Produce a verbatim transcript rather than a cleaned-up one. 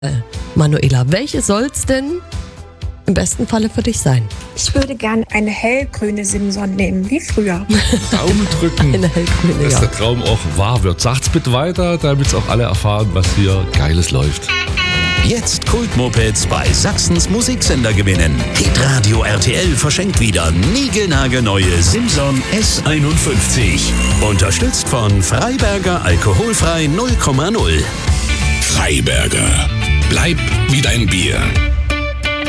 Manuela, welche soll's denn im besten Falle für dich sein? Ich würde gern eine hellgrüne Simson nehmen, wie früher. Daumen drücken, Eine hellgrüne, dass ja. der Traum auch wahr wird. Sagt's bitte weiter, damit es auch alle erfahren, was hier Geiles läuft. Jetzt Kultmopeds bei Sachsens Musiksender gewinnen. Hitradio R T L verschenkt wieder niegelnagelneue Simson S einundfünfzig. Unterstützt von Freiberger Alkoholfrei null Komma null. Freiberger. Bleib wie dein Bier.